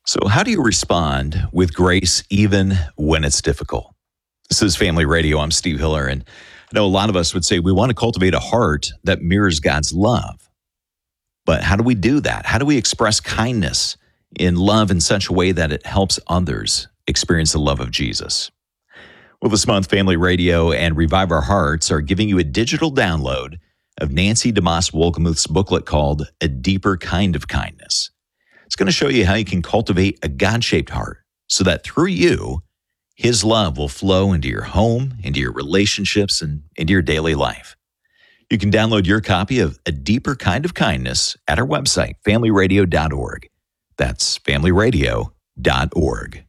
So, how do you respond with grace even when it's difficult? This is Family Radio. I'm Steve Hiller, and I know a lot of us would say we want to cultivate a heart that mirrors God's love. But how do we do that? How do we express kindness in love in such a way that it helps others experience the love of Jesus? Well, this month, Family Radio and Revive Our Hearts are giving you a digital download of Nancy DeMoss Wolgemuth's booklet called A Deeper Kind of Kindness. It's going to show you how you can cultivate a God-shaped heart so that through you, His love will flow into your home, into your relationships, and into your daily life. You can download your copy of A Deeper Kind of Kindness at our website, familyradio.org. That's familyradio.org.